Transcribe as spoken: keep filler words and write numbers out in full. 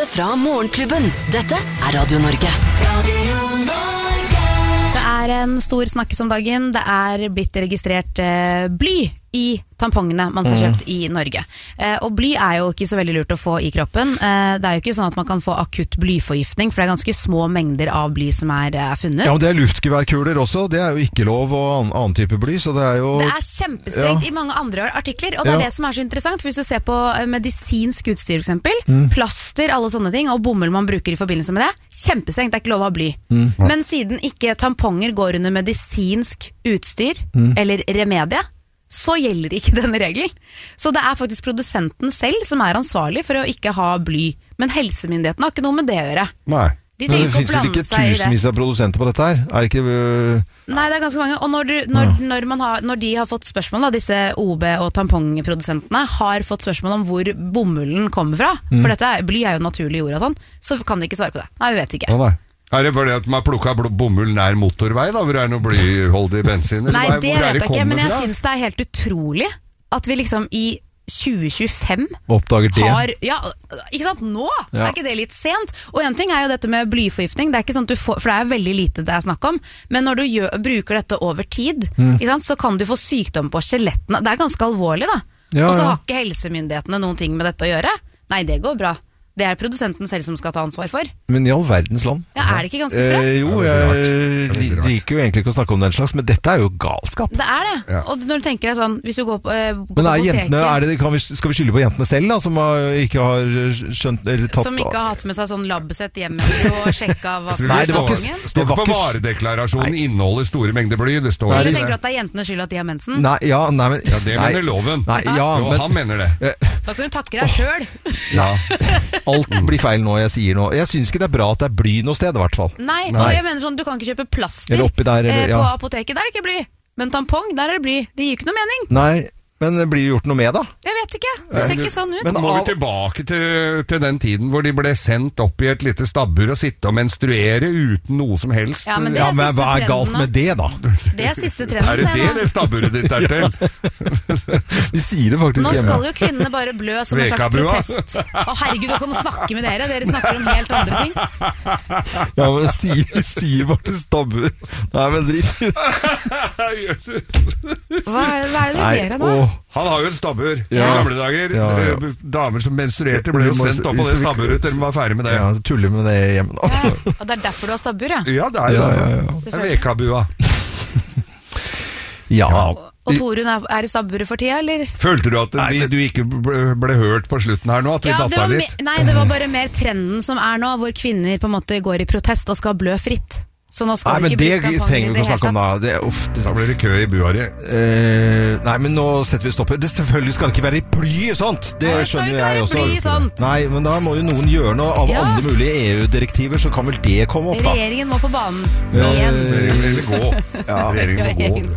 Direkte fra Morgenklubben. Dette er Radio Norge. Radio Norge. Det er en stor snakkes om dagen. Det er blitt registrert eh, bly i tampongene man får kjøpt mm. i Norge. Eh, og bly er jo ikke så veldig lurt å få i kroppen. Eh, det er jo ikke sånn at man kan få akutt blyforgiftning, for det er ganske små mengder av bly som er, er funnet. Ja, men det er luftgeværkuler også. Det er jo ikke lov og annen, annen type bly, så det er jo... Det er kjempestrengt ja. I mange andre artikler, og det er ja. Det som er så interessant. Hvis du ser på medisinsk utstyr, for eksempel, mm. plaster, alle sånne ting, og bomull man bruker i forbindelse med det, kjempestrengt, det er ikke lov å ha bly. Mm. Men siden ikke tamponger går under medisinsk utstyr, mm. eller remedie, så gjelder ikke denne regelen. Så det er faktisk produsenten selv som er ansvarlig for å ikke ha bly. Men helsemyndighetene har ikke noe med det å gjøre. Nei. De Men det finnes vel ikke tusenvis av produsenter på dette her? Er det ikke... Uh... Nei, det er ganske mange. Og når, du, når, ja. når, man har, når de har fått spørsmål, da, disse O B- og tampongprodusentene har fått spørsmål om hvor bomullen kommer fra, mm. for dette er, bly er jo naturlig jord og sånn, så kan de ikke svare på det. Nei, vi vet ikke. Ja, nei. Er det fordi at man plukket bomull nær motorvei, da, hvor det er noe blyholdig bensin? Nei, det hvor vet jeg ikke, men jeg fra? synes det er helt utrolig at vi liksom i tjue tjuefem oppdager det. Har, ja, ikke sant, nå ja. Er ikke det litt sent? Og en ting er jo dette med blyforgiftning, det er ikke sånn at du får, for det er veldig lite det er snakk om, men når du gjør, bruker dette over tid, mm. ikke sant, så kan du få sykdom på skjelettene. Det er ganske alvorlig da. Ja, og så har ikke helsemyndighetene noen ting med dette å gjøre. Nei, det går bra. Det er produsenten selv som skal ta ansvar for. Men i all verdens land. Ja, er det ikke ganske sprekt? Eh, jo, jeg liker jo egentlig ikke å snakke om den slags, men dette er jo galskap. Det er det. Ja. Og når du tenker deg sånn, hvis du går på, eh, på men er jentene, er det, kan vi, skal vi skylde på jentene selv da, som har, ikke har skjønt eller tatt... Som ikke har hatt med seg sånn labbesett hjemme og sjekka hva som Nei, er stående. Det står ikke på varedeklarasjonen inneholder store mengder bly. Det står Eller tenker du at det er jentenes skyld at de har mensen? Nei, ja, nei, men... Ja, det mener loven. Nei, ja, jo, men, han mener det. Da kan du takke deg selv. Ja, alt blir feil nå jeg sier nå. Jeg synes ikke det er bra at det er bly noe sted i hvert fall. Nei, Nei. Og jeg mener sånn, du kan ikke kjøpe plaster eller oppi der, eller, eh, på ja. apoteket, der er det ikke bly. Men tampong, der er det bly. Det gir ikke noe mening. Nei, men blir det gjort noe med da? Jeg vet ikke, det ser ikke sånn ut. Men må vi tilbake til, til den tiden hvor de ble sendt opp i et lite stabbur og sitte og menstruere uten noe som helst. Ja, men, ja, men hva er galt med det da? Det er siste trenden. Er det det det stabburet ditt er til? Vi sier det faktisk Nå hjemme. skal jo kvinnene bare blø som en slags protest. Å herregud, dere kan snakke med dere. Dere snakker om helt andre ting. Ja, men sier, sier bare stabbur. Nei, men dritt. Hva er det, hva er det du gjør nå? Han har jo en stabbur i ja. gamle dager. Ja, ja. Damer som menstruerte ble jo sendt opp på det stabburet til de var ferdig med det. Ja, tuller med det hjemme. Altså. Ja, og det er derfor du har stabbur, ja? Ja, det er jo ja, ja, ja. Det er vekabua. Ja. Og Torun er i stabburet for tida, eller? Følte du at Nei, men... du ikke ble, ble hørt på slutten her nå? At vi ja, datta litt? Nei, det var bare mer trenden som er nå, hvor kvinner på en måte går i protest og skal blø fritt. Så nå skal nei, vi ikke bruke tamponger i det hele tatt. Nei, men det trenger vi ikke å snakke om da. Det, uff, det, da blir det kø i buaret. Uh, nei, men nå setter vi stopper. Det selvfølgelig skal det ikke være i bly, sånt. Det nei, skjønner jeg også. Bly, sånt. Nei, men da må jo noen gjøre noe av ja. Alle mulige E U-direktiver, så kan vel det komme opp da. Regjeringen må på banen. Ja, igjen. Regjeringen vil gå. Ja. Regjeringen må gå.